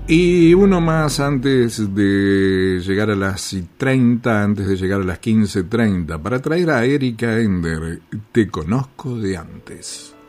Y uno más antes de llegar a las 30, antes de llegar a las 15:30, para traer a Erika Ender, Te conozco de antes.